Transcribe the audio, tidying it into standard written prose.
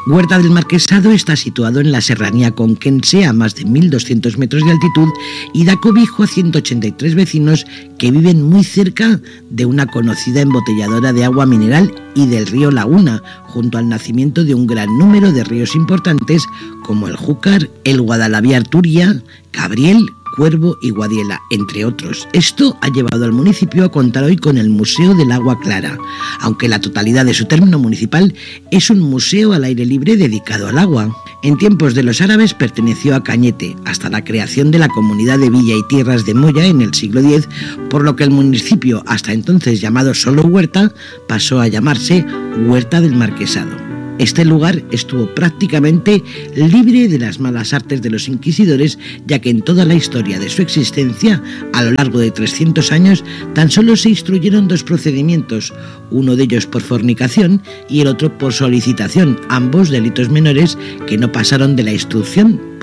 Huerta del Marquesado está situado en la serranía conquense a más de 1.200 metros de altitud y da cobijo a 183 vecinos que viven muy cerca de una conocida embotelladora de agua mineral y del río Laguna, junto al nacimiento de un gran número de ríos importantes como el Júcar, el Guadalaviar-Turia, Cabriel, Cuervo y Guadiela, entre otros. Esto ha llevado al municipio a contar hoy con el Museo del Agua Clara, aunque la totalidad de su término municipal es un museo al aire libre dedicado al agua. En tiempos de los árabes perteneció a Cañete, hasta la creación de la Comunidad de Villa y Tierras de Moya en el siglo X, por lo que el municipio, hasta entonces llamado solo Huerta, pasó a llamarse Huerta del Marquesado. Este lugar estuvo prácticamente libre de las malas artes de los inquisidores, ya que en toda la historia de su existencia, a lo largo de 300 años, tan solo se instruyeron 2 procedimientos, uno de ellos por fornicación y el otro por solicitación, ambos delitos menores que no pasaron de la instrucción